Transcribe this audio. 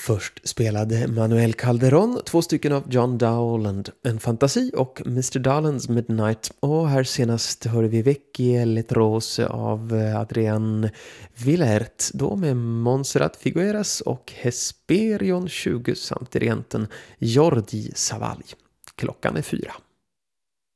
Först spelade Manuel Calderón 2 stycken av John Dowland, En fantasi och Mr. Darlings Midnight. Och här senast hörde vi Vecchie Letrose av Adrian Villert, då med Montserrat Figueras och Hesperion 20 samt dirigenten Jordi Savall. Klockan är 4.